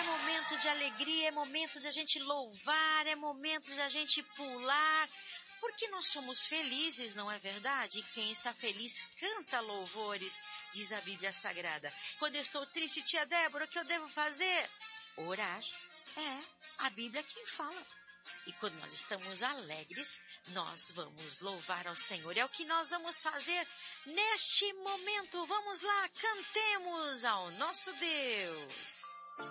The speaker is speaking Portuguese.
momento de alegria, é momento de a gente louvar, é momento de a gente pular, porque nós somos felizes, não é verdade? E quem está feliz canta louvores, diz a Bíblia Sagrada. Quando eu estou triste, tia Débora, o que eu devo fazer? Orar. É, a Bíblia é quem fala. E quando nós estamos alegres, nós vamos louvar ao Senhor. É o que nós vamos fazer neste momento. Vamos lá, cantemos ao nosso Deus.